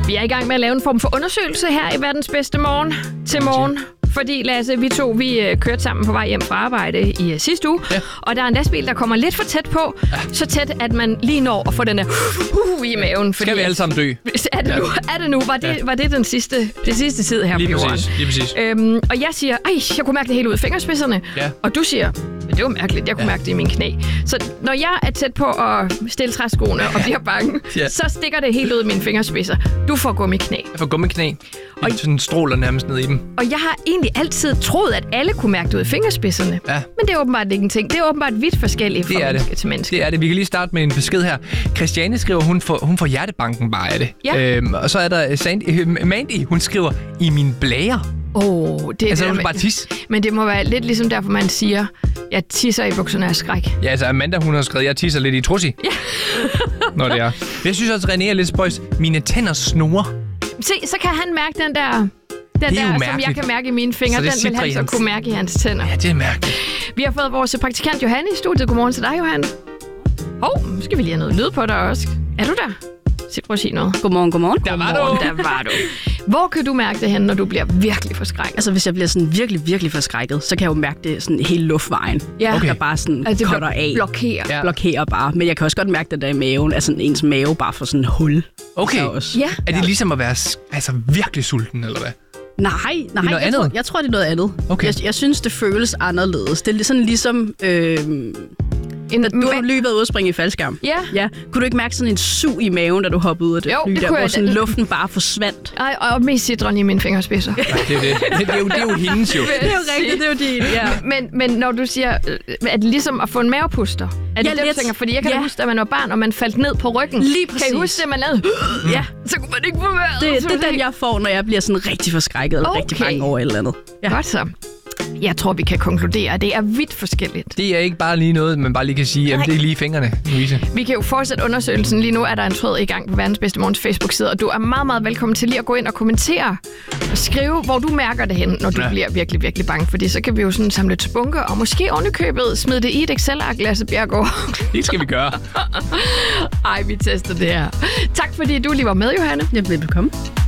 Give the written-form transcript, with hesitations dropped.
Vi er i gang med at lave en form for undersøgelse her i Verdens Bedste Morgen til morgen. Fordi Lasse, vi kørte sammen på vej hjem fra arbejde i sidste uge. Ja. Og der er en lastbil, der kommer lidt for tæt på. Ja. Så tæt, at man lige når at få den der i maven. Fordi, skal vi alle sammen dø? Er det nu? Var det den sidste tid her lige på jorden? Lige præcis. Og jeg siger, jeg kunne mærke det helt ud af fingerspidserne. Ja. Og du siger, det var mærkeligt, jeg kunne mærke det i mine knæ. Så når jeg er tæt på at stille træskoene og bliver bange, så stikker det helt ud af mine fingerspidser. Du får gummiknæ. Jeg får gummiknæ. Og sådan stråler nærmest ned i dem. Og jeg har egentlig altid troet, at alle kunne mærke det ud af fingerspidserne. Ja. Men det er åbenbart ikke en ting. Det er åbenbart vidt forskelligt fra menneske til menneske. Det er det. Vi kan lige starte med en besked her. Christiane skriver, hun får hjertebanken bare af det. Ja. Og så er der Mandy, hun skriver, i min blære. Det altså, hun bare tis. Men det må være lidt ligesom derfor, man siger, jeg tisser i bukserne af skræk. Ja, altså Amanda, hun har skrevet, jeg tisser lidt i trussi. Ja. Når det er. Jeg synes også, René er lidt spøjs. Mine tænder snurrer. Se, så kan han mærke den der, som jeg kan mærke i mine fingre. Den vil han så kunne mærke i hans tænder. Ja, det er mærkeligt. Vi har fået vores praktikant Johanne i studiet. Godmorgen til dig, Johanne. Nu skal vi lige have noget lyd på dig også. Er du der? Prøv at sige noget. Godmorgen. Der var du. Hvor kan du mærke det hen, når du bliver virkelig forskrækket? Altså, hvis jeg bliver sådan virkelig, virkelig forskrækket, så kan jeg jo mærke det sådan hele luftvejen. Ja. Okay. Der bare sådan altså, cutter af. Blokerer bare. Men jeg kan også godt mærke det der i maven. Altså, ens mave bare får sådan en hul. Okay. Ja. Er det ligesom at være virkelig sulten, eller hvad? Nej. Jeg tror, det er noget andet. Okay. Jeg synes, det føles anderledes. Det er sådan ligesom... Du har lige været ude at springe i faldskærm. Ja. Kunne du ikke mærke sådan en sug i maven, da du hoppede ud af det fly, der, hvor sådan luften bare forsvandt? Og mest citron i mine fingerspidser. Det er jo hendes jo. Det er jo rigtigt, det er jo din, ja. Men når du siger, er det ligesom at få en mavepuster? Er det det, du tænker? Fordi jeg kan huske, at man var barn, og man faldt ned på ryggen. Lige præcis. Kan I huske det, man lavede? Ja. Så kunne man ikke få vejret. Det er den, jeg får, når jeg bliver sådan rigtig forskrækket, eller rigtig bange over et eller andet. Ja. Godt så. Jeg tror, vi kan konkludere, at det er vidt forskelligt. Det er ikke bare lige noget, man bare lige kan sige, at det er lige fingrene, Louise. Vi kan jo fortsætte undersøgelsen. Lige nu er der en tråd i gang på Verdens Bedste Morgens Facebook-side, og du er meget, meget velkommen til lige at gå ind og kommentere og skrive, hvor du mærker det hen, når du bliver virkelig, virkelig bange. Fordi så kan vi jo sådan samle til bunker, og måske ovenikøbet smide det i et Excel-ark, Lasse Bjerregaard. Det skal vi gøre. Ej, vi tester det her. Tak fordi du lige var med, Johanne. Jeg blev velkommen.